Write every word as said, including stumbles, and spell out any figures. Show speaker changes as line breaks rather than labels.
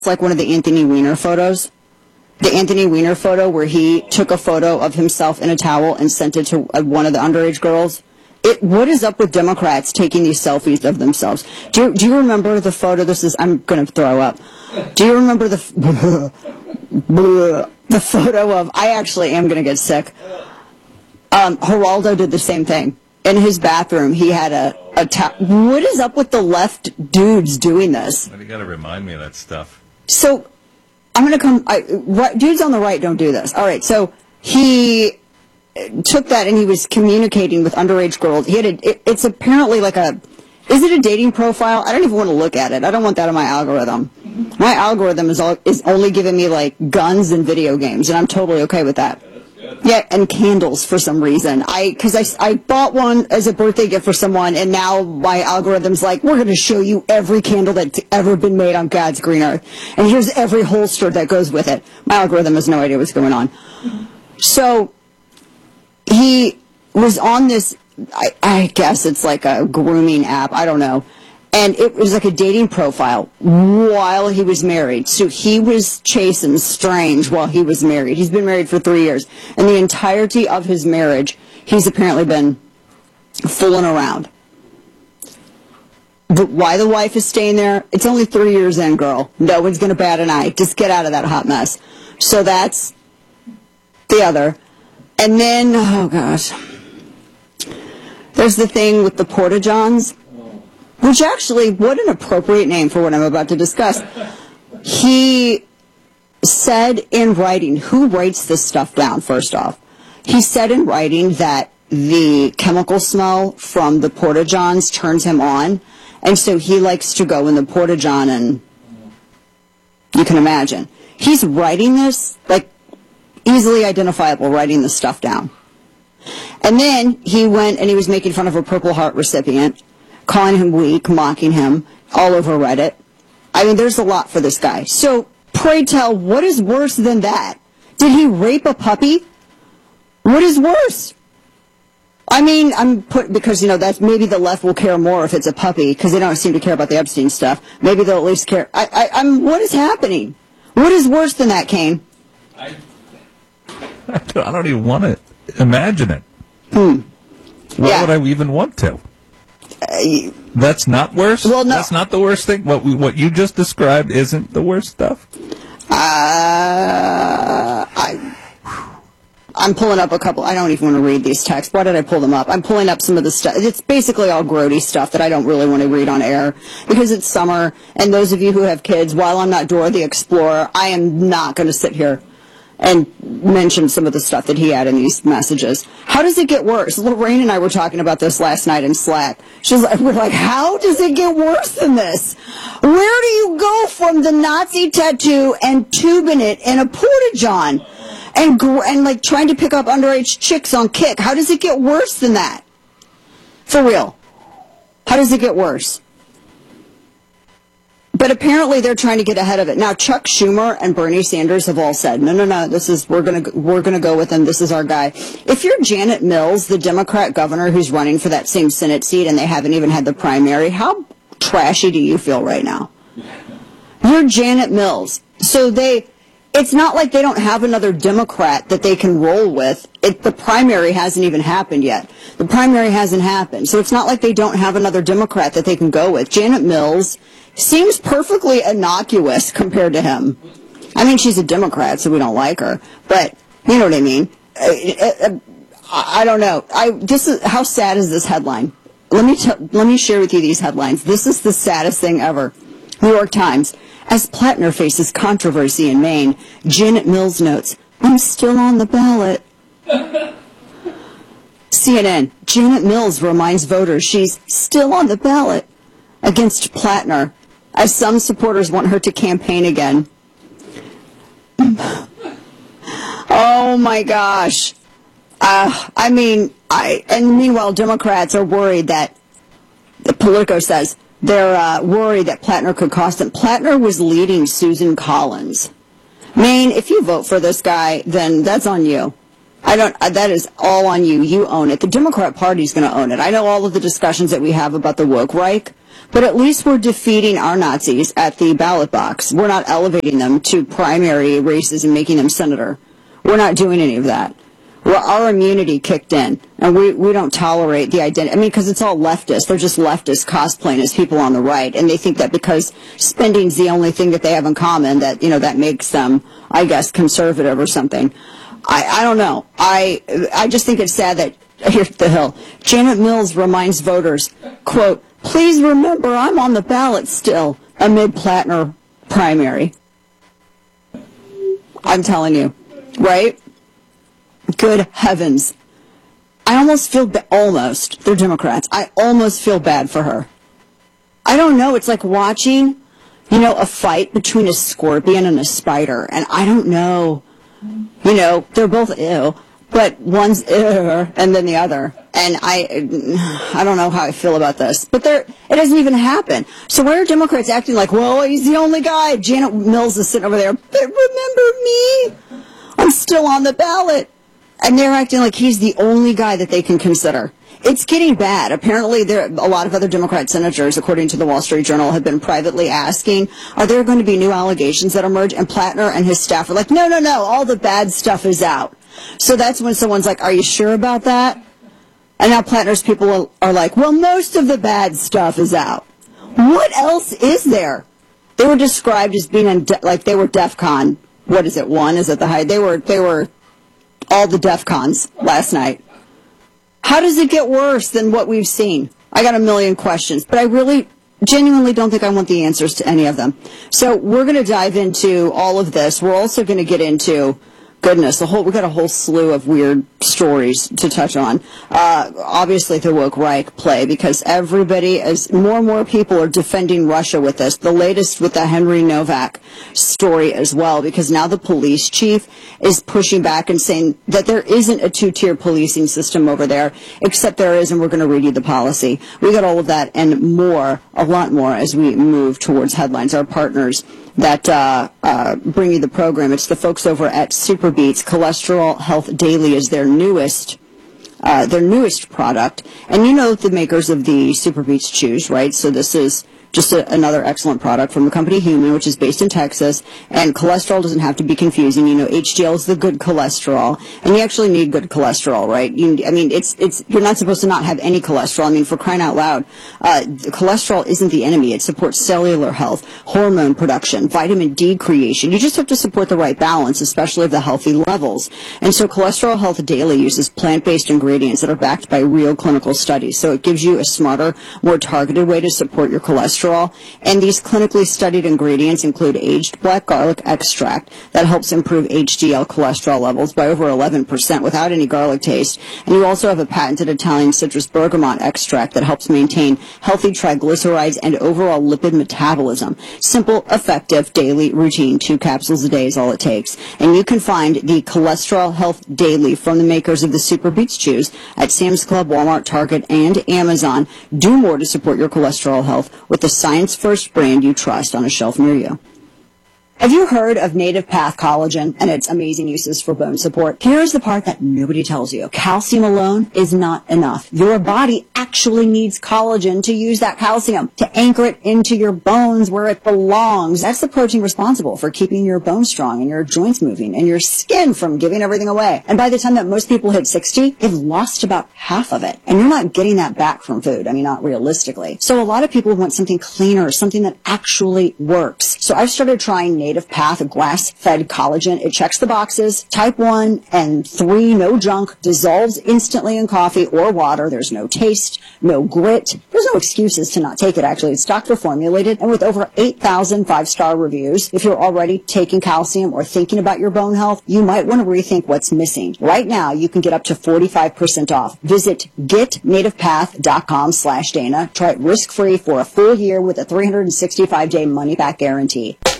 It's like one of the Anthony Weiner photos. The Anthony Weiner photo where he took a photo of himself in a towel and sent it to uh, one of the underage girls. It, what is up with Democrats taking these selfies of themselves? Do you, do you remember the photo? This is, I'm going to throw up. Do you remember the, the photo of, I actually am going to get sick. Um, Geraldo did the same thing. In his bathroom, he had a, a ta- what is up with the left dudes doing this?
Well, you got to remind me of that stuff.
So, I'm going to come, I, right, dudes on the right don't do this. All right, so he took that and he was communicating with underage girls. He had a, it, it's apparently like a, is it a dating profile? I don't even want to look at it. I don't want that in my algorithm. My algorithm is all, is only giving me like guns and video games, and I'm totally okay with that. Yeah, and candles for some reason. I, because I, I bought one as a birthday gift for someone, and now my algorithm's like, we're going to show you every candle that's ever been made on God's green earth. And here's every holster that goes with it. My algorithm has no idea what's going on. So, he was on this, I, I guess it's like a grooming app, I don't know. And it was like a dating profile while he was married. So he was chasing strange while he was married. He's been married for three years. And the entirety of his marriage, he's apparently been fooling around. But why the wife is staying there, it's only three years in, girl. No one's going to bat an eye. Just get out of that hot mess. So that's the other. And then, oh gosh, there's the thing with the Porta-Johns. Which actually, what an appropriate name for what I'm about to discuss. He said in writing, who writes this stuff down, first off? He said in writing that the chemical smell from the Porta-Johns turns him on, and so he likes to go in the Porta-John, and you can imagine. He's writing this, like, easily identifiable, writing this stuff down. And then he went and he was making fun of a Purple Heart recipient, calling him weak, mocking him, all over Reddit. I mean, there's a lot for this guy. So, pray tell, what is worse than that? Did he rape a puppy? What is worse? I mean, I'm put, because, you know, that's, maybe the left will care more if it's a puppy, because they don't seem to care about the Epstein stuff. Maybe they'll at least care. I, I, I'm, what is happening? What is worse than that, Kane?
I, I don't even want to imagine it.
Hmm.
Why
yeah.
would I even want to?
Uh,
That's not worse?
Well, no.
That's not the worst thing? What we, what you just described isn't the worst stuff?
Uh, I, I'm pulling up a couple. I don't even want to read these texts. Why did I pull them up? I'm pulling up some of the stuff. It's basically all grody stuff that I don't really want to read on air because it's summer, and those of you who have kids, while I'm not Dora the Explorer, I am not going to sit here and mention some of the stuff that he had in these messages. How does it get worse? Lorraine and I were talking about this last night in Slack. She's like, we're like, how does it get worse than this? Where do you go from the Nazi tattoo and tubing it in a Porta-John and, gr- and like trying to pick up underage chicks on Kick? How does it get worse than that? For real. How does it get worse? But apparently they're trying to get ahead of it. Now Chuck Schumer and Bernie Sanders have all said, no, no, no, this is, we're going to, we're going to go with him. This is our guy. If you're Janet Mills, the Democrat governor who's running for that same Senate seat and they haven't even had the primary, how trashy do you feel right now? You're Janet Mills. So they, it's not like they don't have another Democrat that they can roll with. It, the primary hasn't even happened yet. The primary hasn't happened. So it's not like they don't have another Democrat that they can go with. Janet Mills seems perfectly innocuous compared to him. I mean, she's a Democrat, so we don't like her. But, you know what I mean? I, I, I don't know. I, this is, how sad is this headline? Let me, t- let me share with you these headlines. This is the saddest thing ever. New York Times. As Plattner faces controversy in Maine, Janet Mills notes, I'm still on the ballot. C N N. Janet Mills reminds voters she's still on the ballot against Plattner, as some supporters want her to campaign again. Oh my gosh. Uh, I mean, I, and meanwhile, Democrats are worried that, Politico says, they're uh, worried that Plattner could cost them. Plattner was leading Susan Collins. Maine, if you vote for this guy, then that's on you. I don't, uh, that is all on you. You own it. The Democrat Party's going to own it. I know all of the discussions that we have about the woke Reich, But at least we're defeating our Nazis at the ballot box. We're not elevating them to primary races and making them senator. We're not doing any of that. Well, our immunity kicked in, and we, we don't tolerate the identity. I mean, because it's all leftist. They're just leftists cosplaying as people on the right, and they think that because spending's the only thing that they have in common, that, you know, that makes them, I guess, conservative or something. I, I don't know. I I just think it's sad that, here's the Hill, Janet Mills reminds voters, quote, "Please remember I'm on the ballot still," amid Plattner primary. I'm telling you, right? Good heavens. I almost feel, ba- almost, they're Democrats, I almost feel bad for her. I don't know, it's like watching, you know, a fight between a scorpion and a spider, and I don't know, you know, they're both ew, but one's ew, and then the other, and I, I don't know how I feel about this, but there, it doesn't even happen. So why are Democrats acting like, well, he's the only guy? Janet Mills is sitting over there, but remember me? I'm still on the ballot. And they're acting like he's the only guy that they can consider. It's getting bad. Apparently, there a lot of other Democrat senators, according to the Wall Street Journal, have been privately asking, are there going to be new allegations that emerge? And Plattner and his staff are like, no, no, no, all the bad stuff is out. So that's when someone's like, are you sure about that? And now Plattner's people are like, well, most of the bad stuff is out. What else is there? They were described as being in, de- like they were DEFCON. What is it, one? Is it the high? They were, they were all the DEFCONs last night. How does it get worse than what we've seen? I got a million questions, but I really genuinely don't think I want the answers to any of them. So we're going to dive into all of this. We're also going to get into, goodness, the whole, we got a whole slew of weird stories to touch on. Uh, obviously, the woke Reich play, because everybody, as more and more people are defending Russia with this. The latest with the Henry Novak story as well, because now the police chief is pushing back and saying that there isn't a two-tier policing system over there, except there is, and we're going to read you the policy. We got all of that and more, a lot more, as we move towards headlines. Our partners that uh, uh, bring you the program. It's the folks over at SuperBeets. Cholesterol Health Daily is their newest, uh, their newest product. And you know the makers of the SuperBeets chews, right? So this is just a, another excellent product from the company Human, which is based in Texas. And cholesterol doesn't have to be confusing. You know, H D L is the good cholesterol, and you actually need good cholesterol, right? You, I mean, it's it's you're not supposed to not have any cholesterol. I mean, for crying out loud, uh, cholesterol isn't the enemy. It supports cellular health, hormone production, vitamin D creation. You just have to support the right balance, especially of the healthy levels. And so, Cholesterol Health Daily uses plant-based ingredients that are backed by real clinical studies. So it gives you a smarter, more targeted way to support your cholesterol. And these clinically studied ingredients include aged black garlic extract that helps improve H D L cholesterol levels by over eleven percent without any garlic taste. And you also have a patented Italian citrus bergamot extract that helps maintain healthy triglycerides and overall lipid metabolism. Simple, effective, daily routine. Two capsules a day is all it takes. And you can find the Cholesterol Health Daily from the makers of the SuperBeets chews at Sam's Club, Walmart, Target, and Amazon. Do more to support your cholesterol health with the science-first brand you trust on a shelf near you. Have you heard of Native Path Collagen and its amazing uses for bone support? Here's the part that nobody tells you. Calcium alone is not enough. Your body actually needs collagen to use that calcium, to anchor it into your bones where it belongs. That's the protein responsible for keeping your bones strong and your joints moving and your skin from giving everything away. And by the time that most people hit sixty, they've lost about half of it. And you're not getting that back from food. I mean, not realistically. So a lot of people want something cleaner, something that actually works. So I've started trying Native Native Path grass-fed collagen. It checks the boxes. Type one and three, no junk, dissolves instantly in coffee or water. There's no taste, no grit. There's no excuses to not take it, actually. It's doctor formulated, and with over eight thousand five-star reviews, if you're already taking calcium or thinking about your bone health, you might want to rethink what's missing. Right now, you can get up to forty-five percent off. Visit getnativepath.com slash Dana. Try it risk-free for a full year with a three hundred sixty-five day money-back guarantee.